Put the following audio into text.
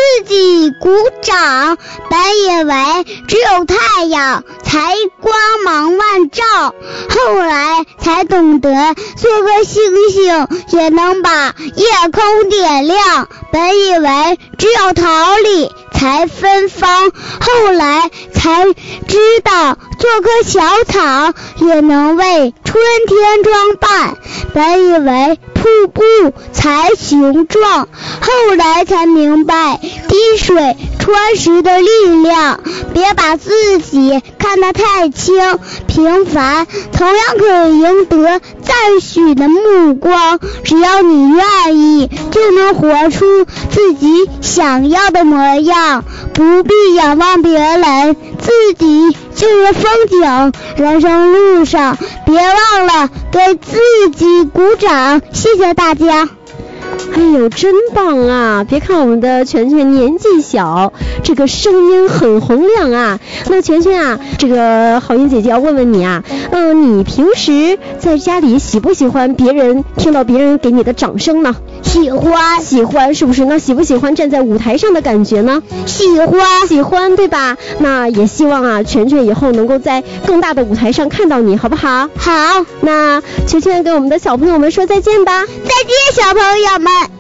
己鼓掌。本以为只有太阳才光芒万丈，后来才懂得做个星星也能把夜空点亮。本以为只有桃李才芬芳，后来才知道做棵小草也能为春天装扮。本以为瀑布才形状，后来才明白滴水穿石的力量。别把自己看得太轻，平凡同样可以赢得赞许的目光。只要你愿意，就能活出自己想要的模样。不必仰望别人，自己就是风景。人生路上别忘了给自己鼓掌。谢谢大家。 哎呦，真棒啊！别看我们的全全年纪小，这个声音很洪亮啊。那全全啊，这个好运姐姐要问问你啊，你平时在家里喜不喜欢听到别人给你的掌声呢？喜欢是不是？那喜不喜欢站在舞台上的感觉呢？喜欢对吧？那也希望啊，全全以后能够在更大的舞台上看到你，好不好？ 好。 那全全跟我们的小朋友们说再见吧。 再见，小朋友们。